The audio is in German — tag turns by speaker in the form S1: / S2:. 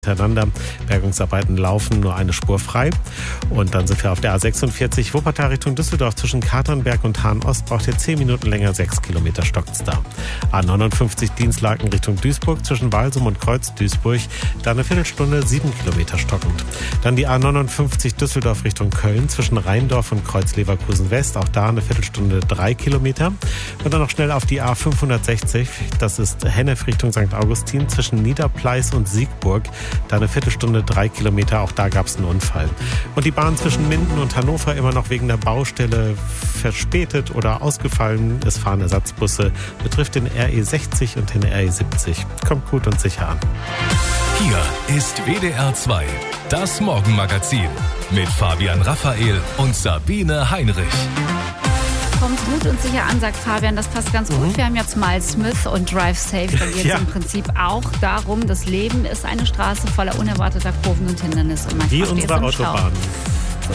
S1: hintereinander. Bergungsarbeiten laufen, nur eine Spur frei. Und dann sind wir auf der A46 Wuppertal Richtung Düsseldorf zwischen Katernberg und Hahn-Ost. Braucht ihr 10 Minuten länger, 6 Kilometer stockt's da. A59 Dienstlaken Richtung Duisburg zwischen Walsum und Kreuz-Duisburg. Da eine Viertelstunde, 7 Kilometer stockend. Dann die A59 Düsseldorf Richtung Köln zwischen Rheindorf und Kreuz-Leverkusen West. Auch da eine Viertelstunde, 3 Kilometer. Und dann noch schnell auf die A560. Das ist Hennef Richtung St. Augustin zwischen Niederpleis und Siegburg. Da eine Viertelstunde, 3 Kilometer, auch da gab es einen Unfall. Und die Bahn zwischen Minden und Hannover immer noch wegen der Baustelle verspätet oder ausgefallen. Es fahren Ersatzbusse, betrifft den RE60 und den RE70. Kommt gut und sicher an.
S2: Hier ist WDR 2, das Morgenmagazin mit Fabian Raphael und Sabine Heinrich.
S3: Kommt gut und sicher an, sagt Fabian. Das passt ganz gut. Wir haben jetzt Miles Smith und Drive Safe. Da geht es im Prinzip auch darum, das Leben ist eine Straße voller unerwarteter Kurven und Hindernisse. Und
S1: wie unsere Autobahn.